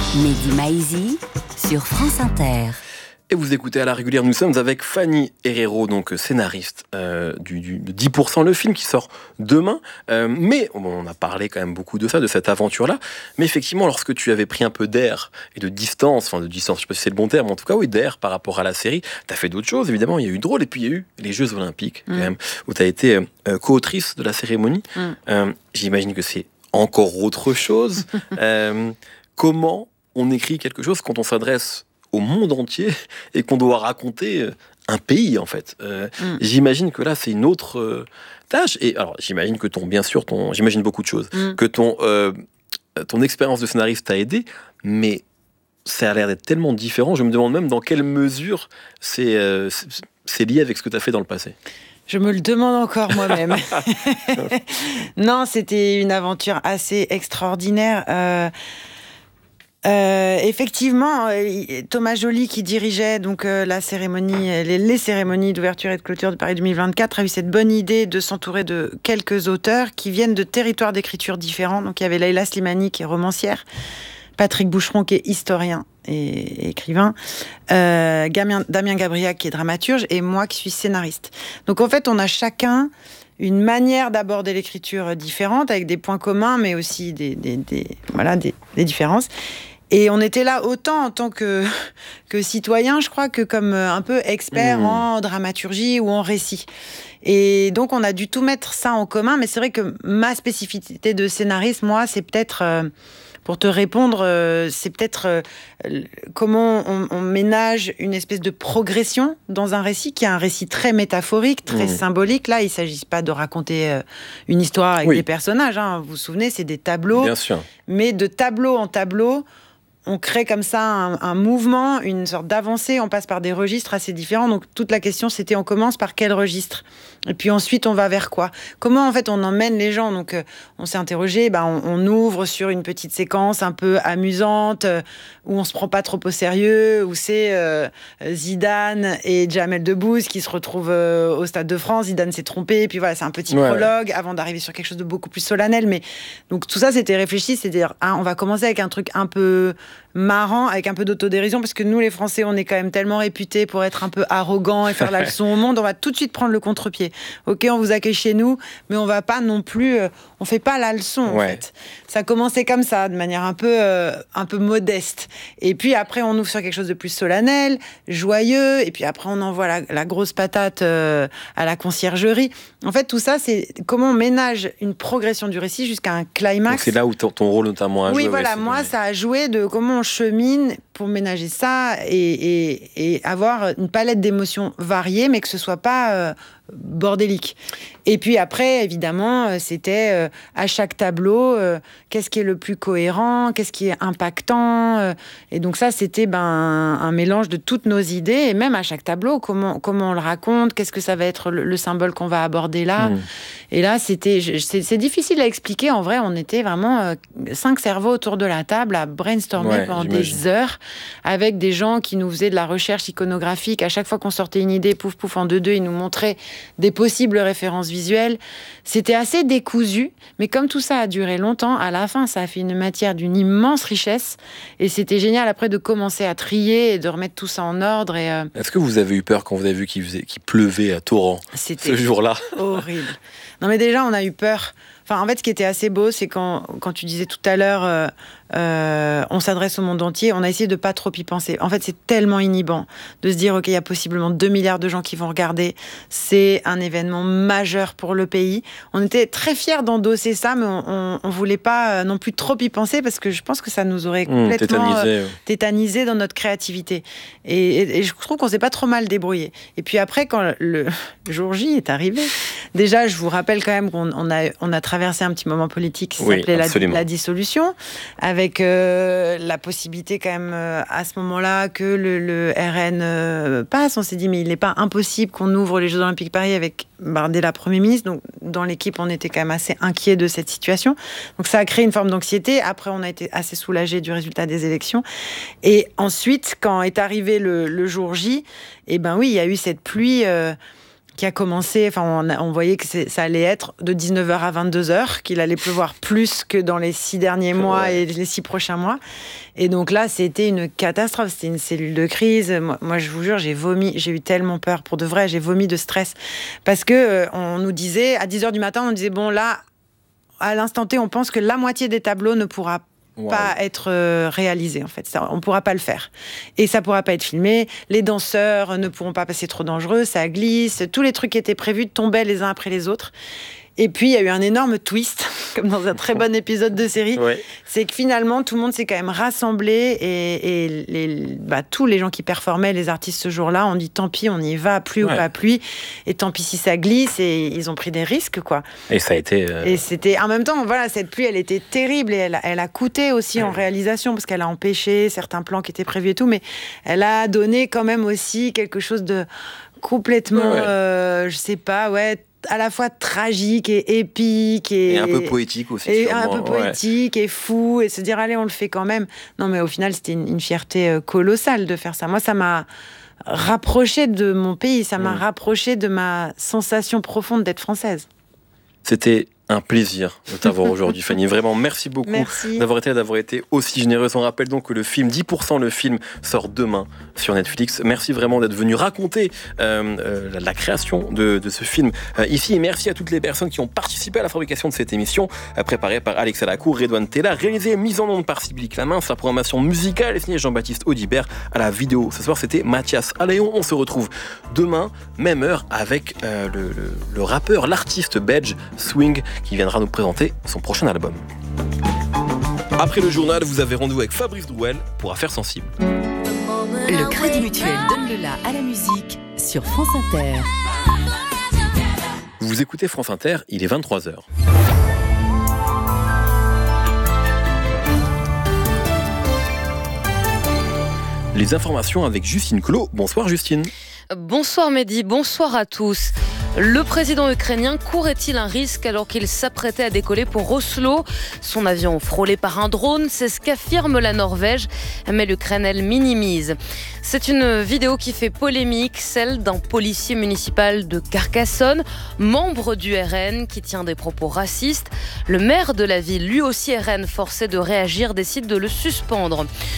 Mehdi Maizi sur France Inter. Et vous écoutez à la régulière, nous sommes avec Fanny Herrero, donc scénariste de 10%, le film qui sort demain. Mais on a parlé quand même beaucoup de ça, de cette aventure-là. Mais effectivement, lorsque tu avais pris un peu d'air et de distance, je ne sais pas si c'est le bon terme, en tout cas oui, d'air par rapport à la série, tu as fait d'autres choses, évidemment. Il y a eu Drôle et puis il y a eu les Jeux Olympiques, quand même, où tu as été co-autrice de la cérémonie. J'imagine que c'est encore autre chose. Comment on écrit quelque chose quand on s'adresse au monde entier et qu'on doit raconter un pays, en fait. J'imagine que là, c'est une autre tâche. Et alors, j'imagine que j'imagine beaucoup de choses. Que ton expérience de scénariste t'a aidé, mais ça a l'air d'être tellement différent. Je me demande même dans quelle mesure c'est lié avec ce que tu as fait dans le passé. Je me le demande encore moi-même. Non, c'était une aventure assez extraordinaire. Effectivement, Thomas Joly, qui dirigeait donc la cérémonie, les cérémonies d'ouverture et de clôture de Paris 2024, a eu cette bonne idée de s'entourer de quelques auteurs qui viennent de territoires d'écriture différents. Donc il y avait Leïla Slimani, qui est romancière, Patrick Boucheron, qui est historien et écrivain, Damien Gabriac, qui est dramaturge, et moi qui suis scénariste. Donc en fait, on a chacun une manière d'aborder l'écriture différente, avec des points communs, mais aussi des différences. Et on était là autant en tant que citoyen, je crois, que comme un peu expert en dramaturgie ou en récit. Et donc, on a dû tout mettre ça en commun. Mais c'est vrai que ma spécificité de scénariste, moi, c'est peut-être... Pour te répondre, c'est peut-être comment on ménage une espèce de progression dans un récit, qui est un récit très métaphorique, très symbolique. Là, il ne s'agit pas de raconter une histoire avec des personnages. Vous vous souvenez, c'est des tableaux. Bien sûr. Mais de tableau en tableau, on crée comme ça un mouvement, une sorte d'avancée. On passe par des registres assez différents. Donc, toute la question, c'était on commence par quel registre ? Et puis ensuite, on va vers quoi ? Comment, en fait, on emmène les gens ? Donc, on s'est interrogé, on ouvre sur une petite séquence un peu amusante, où on se prend pas trop au sérieux, où c'est Zidane et Jamel Debbouze qui se retrouvent au Stade de France. Zidane s'est trompé, et puis voilà, c'est un petit prologue avant d'arriver sur quelque chose de beaucoup plus solennel. Mais donc, tout ça, c'était réfléchi, c'est-à-dire, on va commencer avec un truc un peu marrant, avec un peu d'autodérision, parce que nous, les Français, on est quand même tellement réputés pour être un peu arrogants et faire la leçon au monde. On va tout de suite prendre le contre-pied. Ok, on vous accueille chez nous, mais on va pas non plus, on fait pas la leçon, en fait. Ça commençait comme ça, de manière un peu modeste. Et puis après, on ouvre sur quelque chose de plus solennel, joyeux, et puis après, on envoie la grosse patate à la conciergerie. En fait, tout ça, c'est comment on ménage une progression du récit jusqu'à un climax. Donc c'est là où ton rôle notamment a joué. Oui, voilà, moi, ça a joué de comment on chemine pour ménager ça et avoir une palette d'émotions variées, mais que ce soit pas bordélique. Et puis après, évidemment, c'était à chaque tableau, qu'est-ce qui est le plus cohérent, qu'est-ce qui est impactant. Et donc ça, c'était un mélange de toutes nos idées, et même à chaque tableau, comment on le raconte, qu'est-ce que ça va être le symbole qu'on va aborder là. Et là, c'est difficile à expliquer. En vrai, on était vraiment 5 cerveaux autour de la table à brainstormer pendant des heures, avec des gens qui nous faisaient de la recherche iconographique. À chaque fois qu'on sortait une idée, pouf, pouf, en 2-2, ils nous montraient des possibles références visuelles. C'était assez décousu, mais comme tout ça a duré longtemps, à la fin, ça a fait une matière d'une immense richesse, et c'était génial après de commencer à trier et de remettre tout ça en ordre. Est-ce que vous avez eu peur quand vous avez vu qu'il pleuvait à torrent ce jour-là ? Horrible. Non, mais déjà, on a eu peur. Enfin, en fait, ce qui était assez beau, c'est quand tu disais tout à l'heure, on s'adresse au monde entier, on a essayé de pas trop y penser. En fait, c'est tellement inhibant de se dire, ok, il y a possiblement 2 milliards de gens qui vont regarder. C'est un événement majeur pour le pays. On était très fiers d'endosser ça, mais on voulait pas non plus trop y penser, parce que je pense que ça nous aurait complètement tétanisé dans notre créativité. Et je trouve qu'on s'est pas trop mal débrouillé. Et puis après, quand le jour J est arrivé, déjà, je vous rappelle quand même qu'on a traversé un petit moment politique qui s'appelait la dissolution, avec la possibilité quand même à ce moment-là que le RN passe. On s'est dit, mais il n'est pas impossible qu'on ouvre les Jeux Olympiques Paris avec Bardella Premier ministre. Donc dans l'équipe, on était quand même assez inquiets de cette situation. Donc ça a créé une forme d'anxiété. Après, on a été assez soulagés du résultat des élections. Et ensuite, quand est arrivé le jour J, oui, il y a eu cette pluie qui a commencé, enfin on voyait que ça allait être de 19h à 22h, qu'il allait pleuvoir plus que dans les 6 derniers mois et les 6 prochains mois. Et donc là, c'était une catastrophe, c'était une cellule de crise. Moi je vous jure, j'ai vomi, j'ai eu tellement peur, pour de vrai, j'ai vomi de stress. Parce que on nous disait, à 10h du matin, on disait, bon là, à l'instant T, on pense que la moitié des tableaux ne pourra pas être réalisé en fait. Ça, on ne pourra pas le faire. Et ça ne pourra pas être filmé. Les danseurs ne pourront pas passer trop dangereux, ça glisse. Tous les trucs qui étaient prévus tombaient les uns après les autres. Et puis, il y a eu un énorme twist, comme dans un très bon épisode de série. Ouais. C'est que finalement, tout le monde s'est quand même rassemblé et tous les gens qui performaient, les artistes ce jour-là, ont dit tant pis, on y va, pluie ou pas pluie. Et tant pis si ça glisse. Et ils ont pris des risques, quoi. Et ça a été... Et c'était... En même temps, voilà, cette pluie, elle était terrible. Et elle a coûté aussi en réalisation, parce qu'elle a empêché certains plans qui étaient prévus et tout. Mais elle a donné quand même aussi quelque chose de complètement, je sais pas, à la fois tragique et épique et un peu poétique aussi, et un peu poétique et fou, et se dire allez, on le fait quand même. Non, mais au final c'était une fierté colossale de faire ça. Moi, ça m'a rapproché de mon pays, ça m'a rapproché de ma sensation profonde d'être française. C'était un plaisir de t'avoir aujourd'hui, Fanny. Vraiment, merci beaucoup d'avoir été aussi généreuse. On rappelle donc que le film 10%, le film sort demain sur Netflix. Merci vraiment d'être venu raconter la création de ce film ici. Et merci à toutes les personnes qui ont participé à la fabrication de cette émission, préparée par Alexa Lacour, Redouane Tella, réalisée et mise en onde par Sybille Clamin. Sa programmation musicale est signée Jean-Baptiste Audibert. À la vidéo ce soir, c'était Mathias Aléon. On se retrouve demain, même heure, avec le rappeur, l'artiste belge Swing, qui viendra nous présenter son prochain album. Après le journal, vous avez rendez-vous avec Fabrice Drouel pour Affaires sensibles. Le Crédit Mutuel donne le la à la musique sur France Inter. Vous écoutez France Inter, il est 23h. Les informations avec Justine Collot. Bonsoir Justine. Bonsoir Mehdi, bonsoir à tous. Le président ukrainien courait-il un risque alors qu'il s'apprêtait à décoller pour Oslo ? Son avion frôlé par un drone, c'est ce qu'affirme la Norvège, mais l'Ukraine, elle, minimise. C'est une vidéo qui fait polémique, celle d'un policier municipal de Carcassonne, membre du RN, qui tient des propos racistes. Le maire de la ville, lui aussi RN, forcé de réagir, décide de le suspendre.